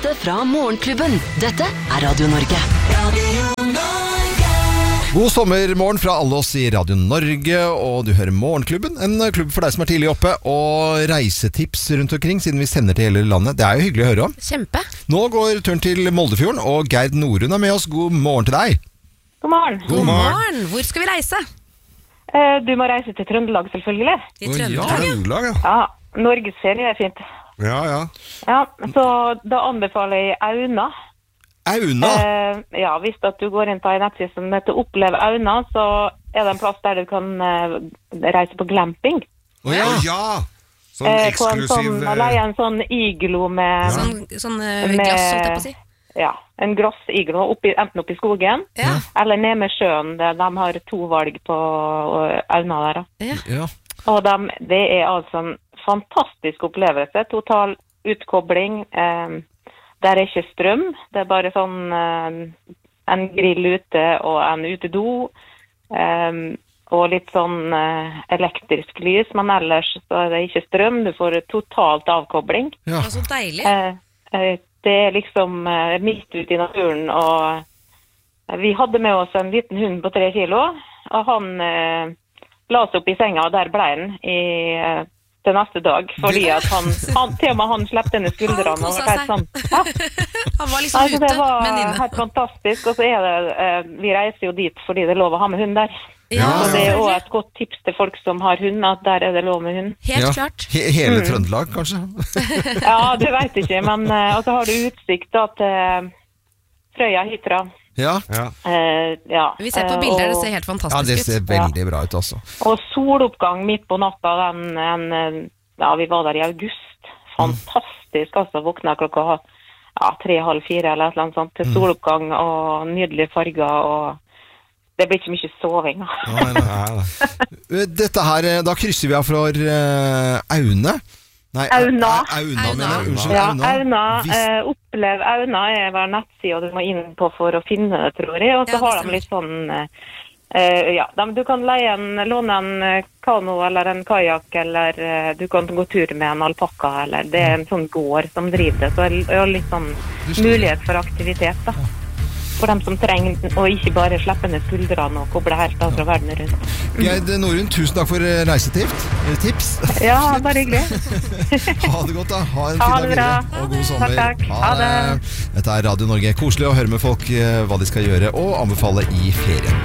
beste fra Morgenklubben. Dette Radio Norge. God sommermorgen fra alle oss i Radio Norge, og du hører Morgenklubben, en klubb for deg som tidlig oppe, og reisetips rundt omkring, siden vi sender til hele landet. Det jo hyggelig å høre om. Kjempe. Nå går turen til Moldefjorden, og Gerd Norun med oss. God morgen til deg. God morgen. God morgen. Hvor skal vi reise? Du må reise til Trøndelag, selvfølgelig. I Trøndelag? Ja, Norgesferie fint. Ja. Ja, så da anbefaler jeg Auna. Auna? Ja, hvis at du går inn på en nettside som heter Opplev Auna, så det en plass der du kan reise på glamping. Ja! Sånn eksklusiv... Leie en sånn iglo med... Sånn glass, holdt jeg på å si. Ja, en grossiglo, enten oppe i skogen, eller ned med sjøen. De har 2 valg på Auna der. Ja. Og det altså en fantastisk opplevelse. Total utkobling. Det ikke strøm. Det bare sånn en grill ute og en utedo. Og litt sånn elektrisk lys. Men ellers så det ikke strøm. Du får totalt avkobling. Ja. Så deilig. Det liksom midt ut i naturen. Og vi hadde med oss en liten hund på 3 kilo. Og han la seg opp i senga, og der ble han til neste dag, fordi at han til og med han slepte ned skuldrene. Han koset seg. Sånn. Han var liksom ute, det var men inne. helt fantastisk, og så vi reiser jo dit fordi det er lov å ha med hund der. Ja, så det også et godt tips til folk som har hund, at der det lov med hund. Helt klart. Hele Trøndelag, kanskje? Ja, du vet ikke, men og så har du utsikt da til Frøya, Hitra. Ja. Vi ser på bilder, det ser helt fantastisk ut. Ja, det ser veldig bra ut også. Og soloppgang midt på natta, vi var der i august. Fantastisk, altså våkna klokka 3:30 eller et eller annet sånt, til soloppgang og nydelige farger, og det blir ikke mye soving. Nei. Dette her, da krysser vi av for Aune. Nei, Auna. Unnskyld, Auna. Opplev Auna vår nettside, og du må inn på for å finne det, tror jeg. Og så har de litt sånn, du kan låne en kano eller en kajak, eller du kan gå tur med en alpakka, eller det en sånn gård som driver det, så det er litt sånn mulighet for aktivitet da. For dem som trenger å ikke bare slippe ned skuldrene og koble helt av fra verden rundt. Gerd Norun, tusen takk for reisetips. Ja, bare hyggelig. Ha det godt da. Ha en fin dag videre, og god sommer. Takk. Ha det. Dette Radio Norge. Koselig å høre med folk hva de skal gjøre og anbefale i ferien.